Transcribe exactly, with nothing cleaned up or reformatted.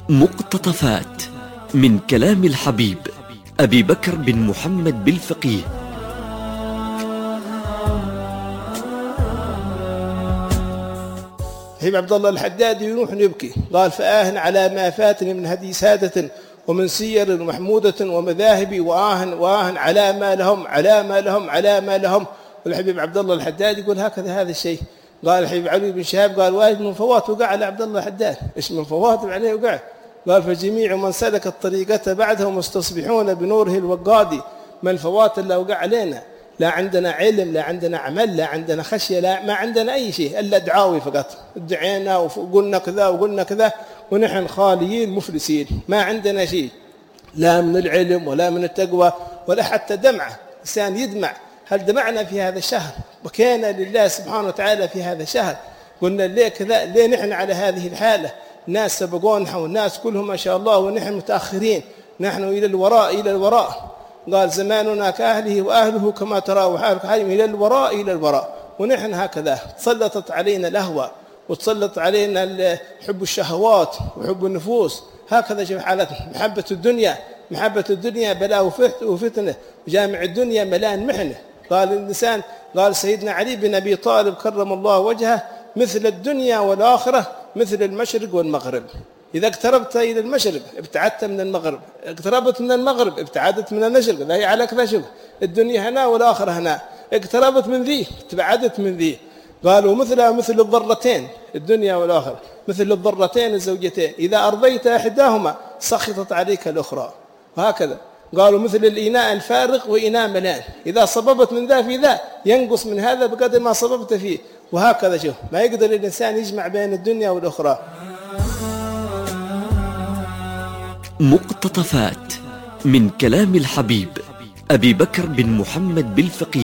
مقتطفات من كلام الحبيب أبي بكر بن محمد بالفقيه. حبيب عبد الله الحدادي يروح يبكي، قال: فآه على ما فاتني من هدي سادة ومن سير محمودة ومذاهب، وآه وآه على ما لهم على ما لهم على ما لهم. والحبيب عبد الله الحدادي يقول هكذا هذا الشيء. قال الحبيب علي بن شهاب قال: واجد من فوات وقع على عبد الله الحداد. ايش من فوات عليه وقع؟ قال: فجميع من سلك الطريقة بعده مستصبحون بنوره الوقادي. ما الفوات اللي وقع علينا؟ لا عندنا علم، لا عندنا عمل، لا عندنا خشية، لا ما عندنا أي شيء إلا دعاوي فقط. ادعينا وقلنا كذا وقلنا كذا ونحن خاليين مفلسين، ما عندنا شيء لا من العلم ولا من التقوى ولا حتى دمعة. إنسان يدمع، هل دمعنا في هذا الشهر؟ وكان لله سبحانه وتعالى في هذا الشهر. قلنا ليه كذا؟ ليه نحن على هذه الحالة؟ الناس سبقونا والناس كلهم ما شاء الله ونحن متأخرين، نحن إلى الوراء إلى الوراء. قال: زماننا كأهله وأهله كما ترى وحالك حالهم إلى الوراء إلى الوراء. ونحن هكذا تسلطت علينا الأهوى وتسلط علينا حب الشهوات وحب النفوس. هكذا شوف حالتنا، محبة الدنيا محبة الدنيا بلاء وفتنة، جامع الدنيا ملان محنة. قال الإنسان، قال سيدنا علي بن أبي طالب كرم الله وجهه: مثل الدنيا والآخرة مثل المشرق والمغرب. إذا اقتربت إلى المشرق ابتعدت من المغرب، اقتربت من المغرب ابتعدت من المشرق. لا هي على كذا، شوف الدنيا هنا والآخرة هنا، اقتربت من ذي ابتعدت من ذي. قالوا مثلها مثل الضرتين، الدنيا والآخرة مثل الضرتين الزوجتين، إذا أرضيت إحداهما سخطت عليك الأخرى. وهكذا قالوا مثل الإناء الفارغ وإناء ملان، إذا صببت من ذا في ذا ينقص من هذا بقدر ما صببت فيه. وهكذا شوف ما يقدر الإنسان يجمع بين الدنيا والأخرى. مقتطفات من كلام الحبيب أبي بكر بن محمد بالفقيه.